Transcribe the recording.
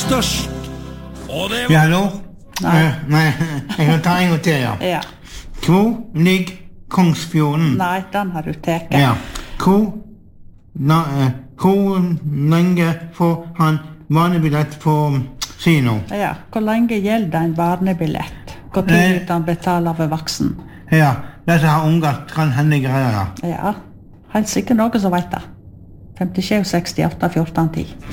størst. Og det Ja, hallo? Nei. Nei, jeg kan ta en gang til, ja. Ja. Hvor ligger Kongsfjorden? Nei, den har du teket. Ja. Hvor lenge får han barnebillett på kino? Ja, hvor lenge gjelder en barnebillett? Hvor tid han betaler for voksen? Ja, dette har unger kan hende greier. Ja, helt sikkert noen som vet det. 57, 68, 14, 10.